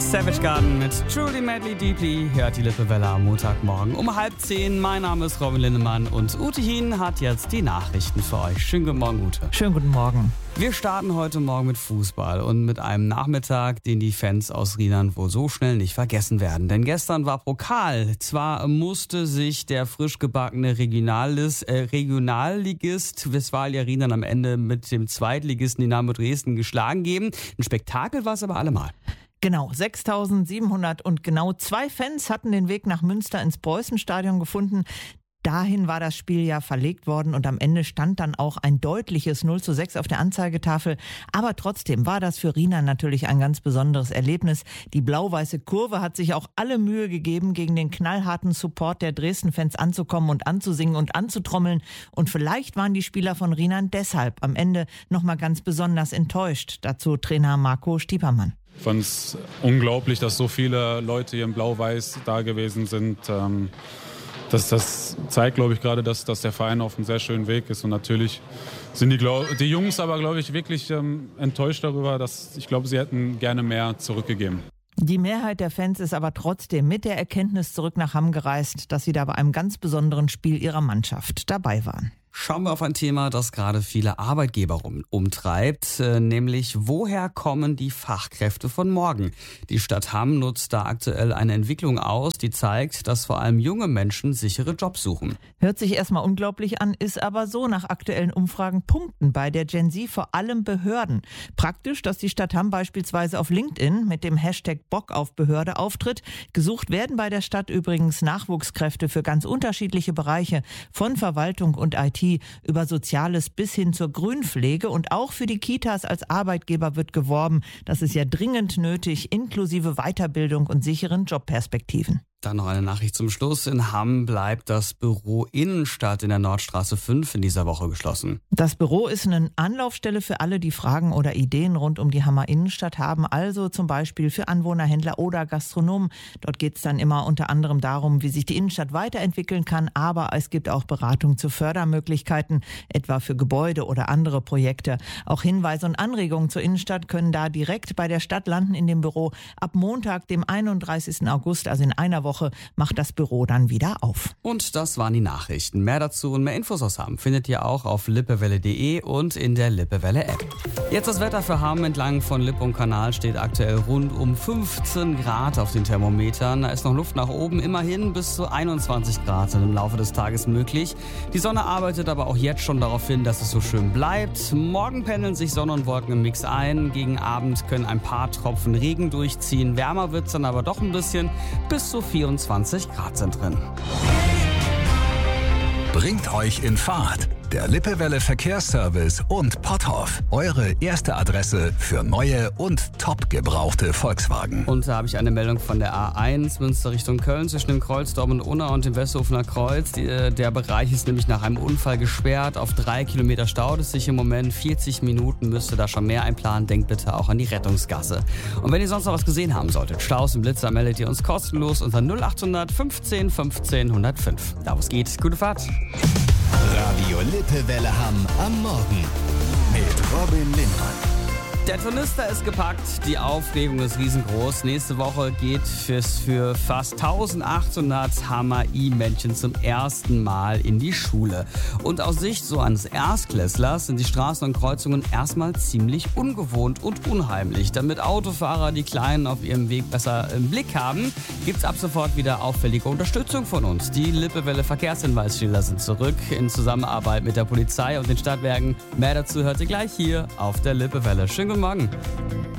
Savage Garden mit Truly Madly Deeply hört die Lippewelle am Montagmorgen um 9:30. Mein Name ist Robin Lindemann und Ute Hien hat jetzt die Nachrichten für euch. Schönen guten Morgen, Ute. Schönen guten Morgen. Wir starten heute Morgen mit Fußball und mit einem Nachmittag, den die Fans aus Rheinland wohl so schnell nicht vergessen werden. Denn gestern war Pokal. Zwar musste sich der frisch gebackene Regionalligist Westfalia Rheinland am Ende mit dem Zweitligisten Dynamo Dresden geschlagen geben. Ein Spektakel war es aber allemal. Genau, 6.700 und genau 2 Fans hatten den Weg nach Münster ins Preußenstadion gefunden. Dahin war das Spiel ja verlegt worden und am Ende stand dann auch ein deutliches 0:6 auf der Anzeigetafel. Aber trotzdem war das für Rheinland natürlich ein ganz besonderes Erlebnis. Die blau-weiße Kurve hat sich auch alle Mühe gegeben, gegen den knallharten Support der Dresden-Fans anzukommen und anzusingen und anzutrommeln. Und vielleicht waren die Spieler von Rheinland deshalb am Ende nochmal ganz besonders enttäuscht. Dazu Trainer Marco Stiepermann. Ich fand es unglaublich, dass so viele Leute hier in Blau-Weiß da gewesen sind. Das zeigt, glaube ich, gerade, dass der Verein auf einem sehr schönen Weg ist. Und natürlich sind die Jungs aber, glaube ich, wirklich enttäuscht darüber, ich glaube, sie hätten gerne mehr zurückgegeben. Die Mehrheit der Fans ist aber trotzdem mit der Erkenntnis zurück nach Hamm gereist, dass sie da bei einem ganz besonderen Spiel ihrer Mannschaft dabei waren. Schauen wir auf ein Thema, das gerade viele Arbeitgeber umtreibt, nämlich woher kommen die Fachkräfte von morgen? Die Stadt Hamm nutzt da aktuell eine Entwicklung aus, die zeigt, dass vor allem junge Menschen sichere Jobs suchen. Hört sich erstmal unglaublich an, ist aber so. Nach aktuellen Umfragen punkten bei der Gen Z vor allem Behörden. Praktisch, dass die Stadt Hamm beispielsweise auf LinkedIn mit dem Hashtag Bock auf Behörde auftritt. Gesucht werden bei der Stadt übrigens Nachwuchskräfte für ganz unterschiedliche Bereiche, von Verwaltung und IT über Soziales bis hin zur Grünpflege, und auch für die Kitas als Arbeitgeber wird geworben. Das ist ja dringend nötig, inklusive Weiterbildung und sicheren Jobperspektiven. Dann noch eine Nachricht zum Schluss. In Hamm bleibt das Büro Innenstadt in der Nordstraße 5 in dieser Woche geschlossen. Das Büro ist eine Anlaufstelle für alle, die Fragen oder Ideen rund um die Hammer Innenstadt haben. Also zum Beispiel für Anwohner, Händler oder Gastronomen. Dort geht es dann immer unter anderem darum, wie sich die Innenstadt weiterentwickeln kann. Aber es gibt auch Beratung zu Fördermöglichkeiten, etwa für Gebäude oder andere Projekte. Auch Hinweise und Anregungen zur Innenstadt können da direkt bei der Stadt landen in dem Büro. Ab Montag, dem 31. August, also in einer Woche, macht das Büro dann wieder auf. Und das waren die Nachrichten. Mehr dazu und mehr Infos aus Hamm findet ihr auch auf lippewelle.de und in der Lippewelle-App. Jetzt das Wetter für Hamm. Entlang von Lippe und Kanal steht aktuell rund um 15 Grad auf den Thermometern. Da ist noch Luft nach oben, immerhin bis zu 21 Grad sind im Laufe des Tages möglich. Die Sonne arbeitet aber auch jetzt schon darauf hin, dass es so schön bleibt. Morgen pendeln sich Sonne und Wolken im Mix ein. Gegen Abend können ein paar Tropfen Regen durchziehen. Wärmer wird es dann aber doch ein bisschen, bis zu 24 Grad sind drin. Bringt euch in Fahrt. Der Lippewelle Verkehrsservice und Potthoff. Eure erste Adresse für neue und top gebrauchte Volkswagen. Und da habe ich eine Meldung von der A1 Münster Richtung Köln zwischen dem Kreuzdorf und Unna und dem Westhofener Kreuz. Der Bereich ist nämlich nach einem Unfall gesperrt. Auf 3 Kilometer staut es sich im Moment. 40 Minuten müsste da schon mehr einplanen. Denkt bitte auch an die Rettungsgasse. Und wenn ihr sonst noch was gesehen haben solltet, Staus und Blitzer, meldet ihr uns kostenlos unter 0800 15 15 105. Da wo es geht. Gute Fahrt. Radio Lippewelle Hamm am Morgen mit Robin Lindemann. Der Tornister ist gepackt, die Aufregung ist riesengroß. Nächste Woche geht es für fast 1800 Hammer-I-Männchen zum ersten Mal in die Schule. Und aus Sicht so eines Erstklässlers sind die Straßen und Kreuzungen erstmal ziemlich ungewohnt und unheimlich. Damit Autofahrer die Kleinen auf ihrem Weg besser im Blick haben, gibt es ab sofort wieder auffällige Unterstützung von uns. Die Lippewelle Verkehrshinweisschilder sind zurück in Zusammenarbeit mit der Polizei und den Stadtwerken. Mehr dazu hört ihr gleich hier auf der Lippewelle. Schönen guten Morgen.